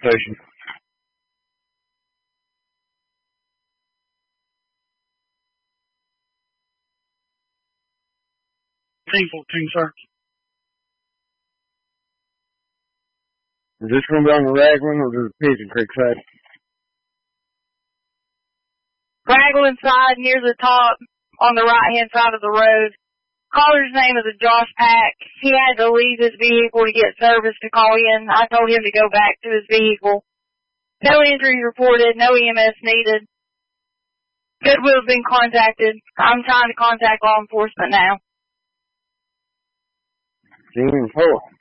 station. 1014, sir. Is this going to be on the Raglan or the Pigeon Creek side? Raglan side near the top on the right-hand side of the road. Caller's name is Josh Pack. He had to leave his vehicle to get service to call in. I told him to go back to his vehicle. No injuries reported, no EMS needed. Goodwill's been contacted. I'm trying to contact law enforcement now. 10-4.